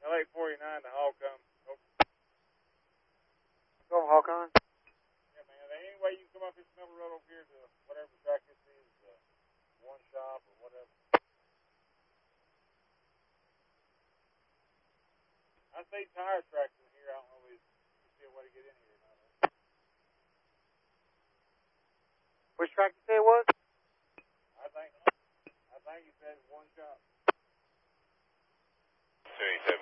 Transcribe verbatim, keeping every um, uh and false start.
L eight forty-nine to Hawcom. Oh. Go Hawcom. Yeah, man. Any way you can come up this middle road over here to whatever track this is, uh, one shop or whatever. I see tire tracks in here. I don't know if you see a way to get in here or not. Which track you say it was? I think I think you said one shop. two eight seven.